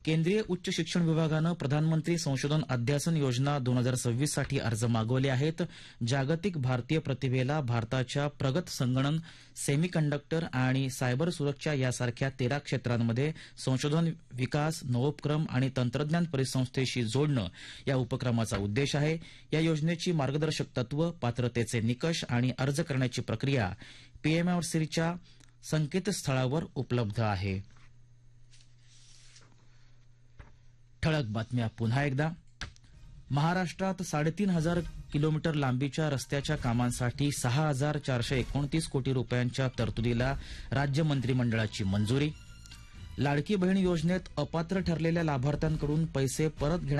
केंद्रीय उच्च शिक्षण विभागानं प्रधानमंत्री संशोधन अध्यासन योजना 2026 साठी अर्ज मागवले आहेत. जागतिक भारतीय प्रतिभेला भारताच्या प्रगत संगणन, सेमीकंडक्टर आणि सायबर सुरक्षा यासारख्या 13 क्षेत्रांमध्ये संशोधन, विकास, नवोपक्रम आणि तंत्रज्ञान परिसंस्थेशी जोडणं या उपक्रमाचा उद्देश आहे. या योजनेची मार्गदर्शक तत्व, पात्रतेचे निकष आणि अर्ज करण्याची प्रक्रिया पीएमआरसीच्या संकेतस्थळावर उपलब्ध आहे. ठळक बातम्या पुन्हा एकदा. महाराष्ट्रात 3,500 किलोमीटर लांबीच्या रस्त्याच्या कामांसाठी 6,429 कोटी रुपयांच्या तरतुदीला राज्य मंत्रिमंडळाची मंजुरी. लाडकी बहीण योजनेत अपात्र ठरलेल्या लाभार्थ्यांकडून पैसे परत घेण्यात